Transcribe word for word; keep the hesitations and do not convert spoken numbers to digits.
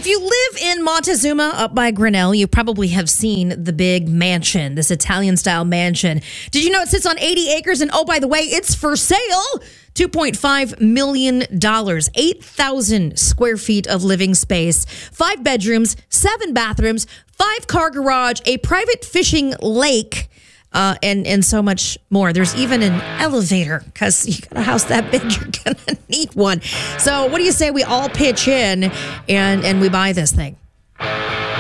If you live in Montezuma up by Grinnell, you probably have seen the big mansion, this Italian-style mansion. Did you know it sits on eighty acres? And oh, by the way, it's for sale. two point five million dollars, eight thousand square feet of living space, five bedrooms, seven bathrooms, five-car garage, a private fishing lake, uh, and, and so much more. There's even an elevator because you got a house that big, you're going to need one. So what do you say we all pitch in and, and we buy this thing?